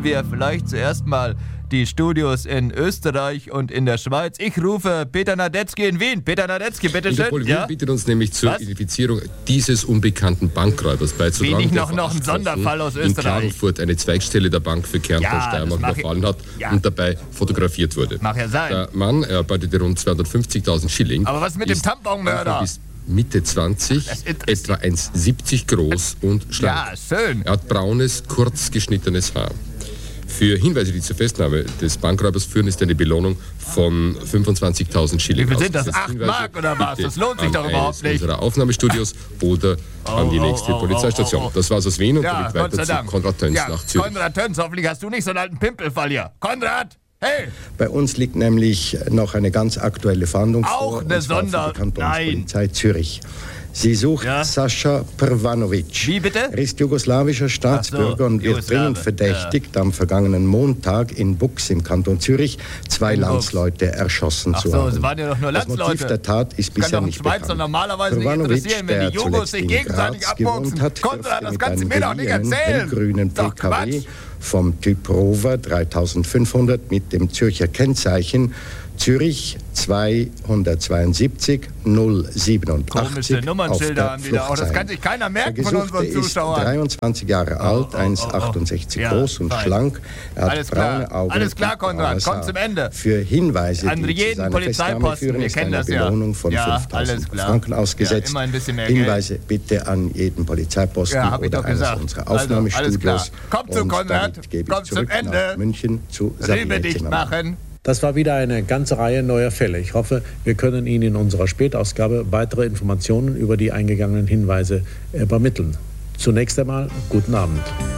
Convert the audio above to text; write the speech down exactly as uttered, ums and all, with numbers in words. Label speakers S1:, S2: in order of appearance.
S1: wir vielleicht zuerst mal die Studios in Österreich und in der Schweiz. Ich rufe Peter Nadetzky in Wien. Peter Nadetzky, bitteschön.
S2: Interpol Wien
S1: ja?
S2: bittet uns nämlich zur
S1: Was?
S2: Identifizierung dieses unbekannten Bankräubers beizutragen.
S1: Wenig noch,
S2: der
S1: noch ein Sonderfall aus
S2: in
S1: Österreich.
S2: Klagenfurt eine Zweigstelle der Bank für Kärnten
S1: Ja,
S2: und Steiermark
S1: das mach
S2: überfallen
S1: ich-
S2: hat
S1: Ja.
S2: und dabei fotografiert wurde.
S1: Mag ja sein.
S2: Der Mann erarbeitete rund zweihundertfünfzigtausend Schilling.
S1: Aber was mit dem
S2: ist
S1: Tamponmörder?
S2: bis Mitte zwanzig,
S1: Das interessiert-
S2: etwa eins Komma siebzig groß und schlank.
S1: Ja, schön.
S2: Er hat braunes, kurz geschnittenes Haar. Für Hinweise, die zur Festnahme des Bankräubers führen, ist eine Belohnung von fünfundzwanzigtausend Schilling.
S1: Wie viel sind das?
S2: ausgesetzt.
S1: Acht
S2: Hinweise
S1: Mark oder was?
S2: bitte
S1: Das lohnt sich
S2: an
S1: doch überhaupt
S2: eines
S1: nicht.
S2: unserer Aufnahmestudios oder an die
S1: oh,
S2: nächste
S1: oh,
S2: Polizeistation.
S1: oh, oh.
S2: Das war's aus Wien und
S1: Ja,
S2: damit
S1: Gott sei
S2: weiter zu
S1: Dank.
S2: Konrad Töns
S1: ja,
S2: nach Zürich.
S1: Konrad Töns, hoffentlich hast du nicht so einen alten Pimpelfall hier. Konrad, hey!
S3: Bei uns liegt nämlich noch eine ganz aktuelle Fahndung
S1: Auch
S3: vor,
S1: eine
S3: und zwar
S1: Sonder-
S3: für die Kantonspolizei Zürich. Sie sucht
S1: Ja?
S3: Sascha Prvanovic.
S1: Wie bitte?
S3: Er ist jugoslawischer Staatsbürger
S1: Ach so,
S3: und wird
S1: Jugoslawe,
S3: dringend verdächtigt, am vergangenen Montag in Bux im Kanton Zürich zwei
S1: In Bux.
S3: Landsleute erschossen
S1: Ach
S3: zu
S1: so,
S3: haben.
S1: es waren ja doch nur
S3: Das
S1: Landsleute.
S3: Motiv der Tat ist
S1: Kann
S3: bisher
S1: doch ein
S3: nicht
S1: Schweizer
S3: bekannt.
S1: normalerweise nicht
S3: Prvanovic,
S1: interessieren, wenn die
S3: der
S1: Jugos
S3: zuletzt
S1: sich
S3: in
S1: gegenseitig
S3: Graz
S1: abboxen.
S3: gewohnt hat,
S1: Konrad,
S3: dürfte
S1: das
S3: mit
S1: kannst du
S3: einem
S1: mir doch nicht
S3: geliehenen,
S1: erzählen.
S3: hellgrünen
S1: Doch
S3: P K W
S1: Quatsch.
S3: vom Typ Rover dreitausendfünfhundert mit dem Zürcher Kennzeichen Zürich zweihundertzweiundsiebzig null siebenundachtzig
S1: Komische Nummernschilder
S3: auf
S1: haben
S3: der
S1: die da auch.
S3: Flucht
S1: Das
S3: sein.
S1: kann sich keiner
S3: Der
S1: merken von
S3: Gesuchte
S1: unseren
S3: ist
S1: Zuschauern.
S3: dreiundzwanzig Jahre alt,
S1: oh,
S3: eins
S1: oh,
S3: Komma
S1: oh.
S3: achtundsechzig
S1: Ja,
S3: groß und
S1: fein.
S3: schlank. Er hat
S1: Alles klar.
S3: braune Augen.
S1: Alles klar,
S3: und
S1: Konrad.
S3: blaues
S1: Komm
S3: Haar.
S1: zum Ende.
S3: Für Hinweise,
S1: An
S3: die zu
S1: jeden
S3: seiner
S1: Polizeiposten,
S3: Festnahme führen,
S1: wir
S3: ist
S1: kennen
S3: eine
S1: das ja.
S3: Belohnung von
S1: Ja, alles
S3: fünftausend
S1: klar.
S3: Franken
S1: Ja,
S3: ausgesetzt.
S1: immer ein bisschen mehr
S3: Hinweise bitte an jeden Polizeiposten
S1: Ja, hab ich
S3: oder
S1: doch
S3: eines
S1: gesagt.
S3: unserer
S1: Also,
S3: Aufnahmestudios.
S1: alles klar. Komm zu
S3: Und
S1: Konrad.
S3: damit gebe
S1: Komm
S3: ich
S1: zum
S3: zurück
S1: Ende.
S3: nach München zu
S1: Rübe
S3: Sabine
S1: dicht
S3: Zimmermann.
S1: machen.
S4: Das war wieder eine ganze Reihe neuer Fälle. Ich hoffe, wir können Ihnen in unserer Spätausgabe weitere Informationen über die eingegangenen Hinweise übermitteln. Zunächst einmal guten Abend.